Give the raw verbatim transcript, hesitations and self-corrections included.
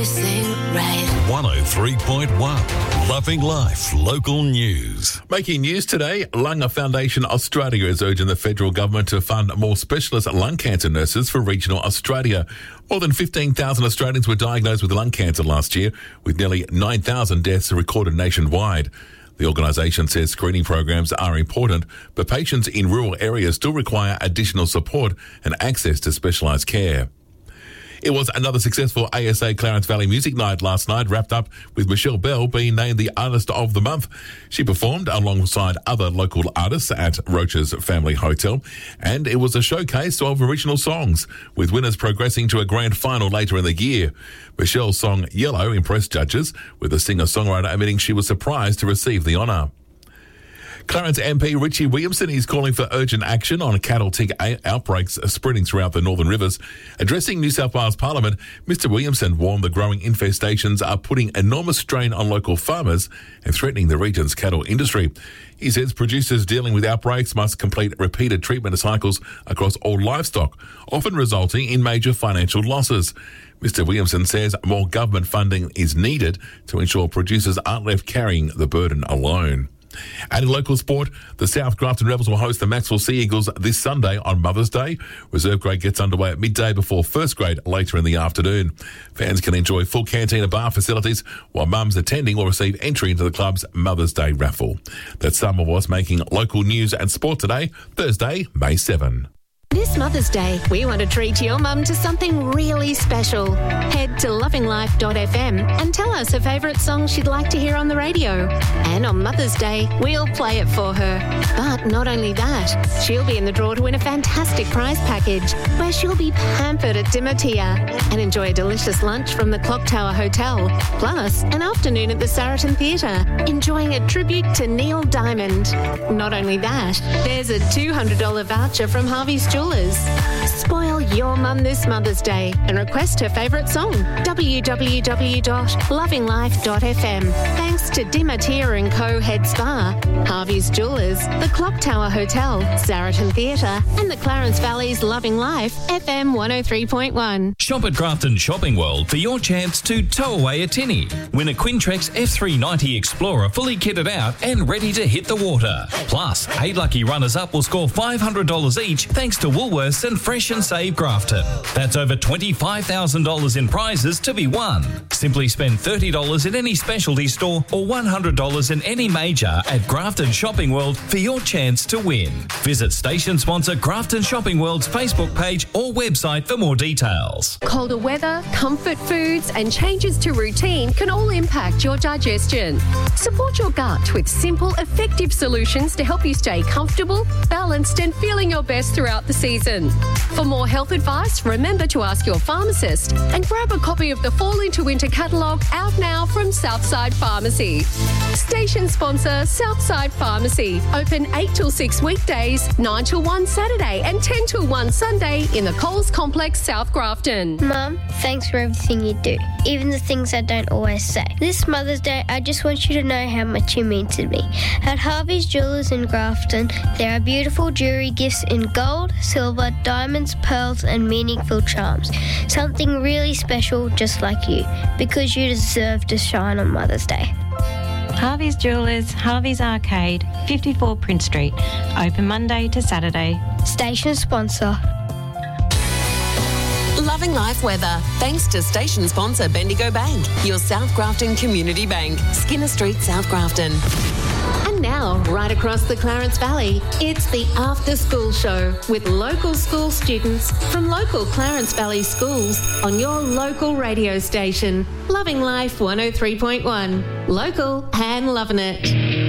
everything right. one oh three point one, Loving Life Local News. Making news today, Lung Foundation Australia is urging the federal government to fund more specialist lung cancer nurses for regional Australia. More than fifteen thousand Australians were diagnosed with lung cancer last year, with nearly nine thousand deaths recorded nationwide. The organisation says screening programs are important, but patients in rural areas still require additional support and access to specialised care. It was another successful A S A Clarence Valley Music Night last night, wrapped up with Michelle Bell being named the Artist of the Month. She performed alongside other local artists at Roach's Family Hotel, and it was a showcase of original songs, with winners progressing to a grand final later in the year. Michelle's song Yellow impressed judges, with the singer-songwriter admitting she was surprised to receive the honour. Clarence M P Richie Williamson is calling for urgent action on cattle tick outbreaks spreading throughout the Northern Rivers. Addressing New South Wales Parliament, Mister Williamson warned the growing infestations are putting enormous strain on local farmers and threatening the region's cattle industry. He says producers dealing with outbreaks must complete repeated treatment cycles across all livestock, often resulting in major financial losses. Mister Williamson says more government funding is needed to ensure producers aren't left carrying the burden alone. And in local sport, the South Grafton Rebels will host the Maxwell Sea Eagles this Sunday on Mother's Day. Reserve grade gets underway at midday before first grade later in the afternoon. Fans can enjoy full canteen and bar facilities, while mums attending will receive entry into the club's Mother's Day raffle. That's some of what's making local news and sport today, Thursday, May seventh. This Mother's Day, we want to treat your mum to something really special. Head to loving life dot f m and tell us her favourite song she'd like to hear on the radio. And on Mother's Day, we'll play it for her. But not only that, she'll be in the draw to win a fantastic prize package where she'll be pampered at Dimatia and enjoy a delicious lunch from the Clock Tower Hotel, plus an afternoon at the Saraton Theatre, enjoying a tribute to Neil Diamond. Not only that, there's a two hundred dollars voucher from Harvey's Jewelers. Spoil your mum this Mother's Day and request her favourite song. w w w dot loving life dot f m. Thanks to Dimatia and Co. Head Spa, Harvey's Jewelers, the Clock Tower Hotel, Saraton Theatre and the Clarence Valley's Loving Life F M one oh three point one. Shop at Grafton Shopping World for your chance to tow away a tinny. Win a Quintrex F three ninety Explorer fully kitted out and ready to hit the water. Plus, eight lucky runners-up will score five hundred dollars each thanks to Woolworths and Fresh and Save Grafton. That's over twenty-five thousand dollars in prizes to be won. Simply spend thirty dollars in any specialty store or one hundred dollars in any major at Grafton Shopping World for your chance to win. Visit station sponsor Grafton Shopping World's Facebook page or website for more details. Colder weather, comfort foods and changes to routine can all impact your digestion. Support your gut with simple, effective solutions to help you stay comfortable, balanced and feeling your best throughout the season. For more health advice, remember to ask your pharmacist and grab a copy of the Fall into Winter catalogue out now from Southside Pharmacy. Station sponsor Southside Pharmacy. Open eight till six weekdays, nine till one Saturday and ten till one Sunday in the Coles Complex, South Grafton. Mum, thanks for everything you do, even the things I don't always say. This Mother's Day, I just want you to know how much you mean to me. At Harvey's Jewelers in Grafton, there are beautiful jewellery gifts in gold, silver, diamonds, pearls and meaningful charms. Something really special just like you, because you deserve to shine on Mother's Day. Harvey's Jewelers, Harvey's Arcade, fifty-four Prince Street. Open Monday to Saturday. Station sponsor. Loving Life weather, thanks to station sponsor Bendigo Bank, your South Grafton Community Bank, Skinner Street, South Grafton. And now, right across the Clarence Valley, it's the After School Show with local school students from local Clarence Valley schools on your local radio station. Loving Life one oh three point one. Local and loving it.